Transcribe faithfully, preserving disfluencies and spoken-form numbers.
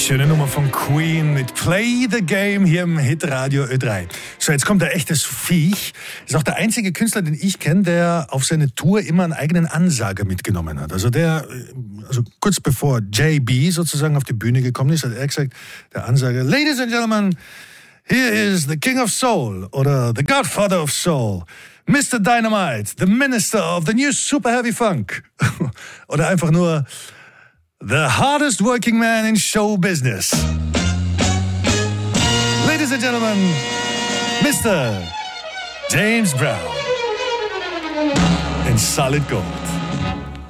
Schöne Nummer von Queen mit Play the Game hier im Hitradio Ö drei. So, jetzt kommt ein echtes Viech. Ist auch der einzige Künstler, den ich kenne, der auf seine Tour immer einen eigenen Ansager mitgenommen hat. Also der, also kurz bevor J B sozusagen auf die Bühne gekommen ist, hat er gesagt, der Ansager, Ladies and Gentlemen, here is the King of Soul oder the Godfather of Soul, Mister Dynamite, the Minister of the New Super Heavy Funk. Oder einfach nur the hardest working man in show business. Ladies and gentlemen, Mister James Brown in Solid Gold.